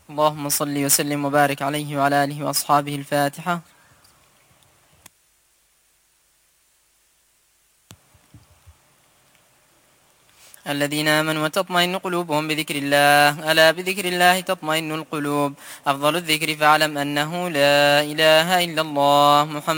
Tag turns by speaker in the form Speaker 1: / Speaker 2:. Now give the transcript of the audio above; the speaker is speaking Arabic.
Speaker 1: اللهم صل وسلم وبارك عليه وعلى آله وأصحابه. الفاتحة. الذين آمنوا وتطمئن قلوبهم بذكر الله، ألا بذكر الله تطمئن القلوب. أفضل الذكر فاعلم أنه لا إله إلا الله محمد